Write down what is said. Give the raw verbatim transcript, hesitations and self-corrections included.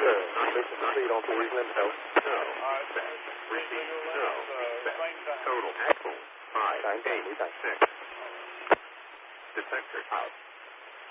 Mission complete on board Glen Hill. No. Receive. No. Total. Excellent. Five. Eight. Six. Detector out.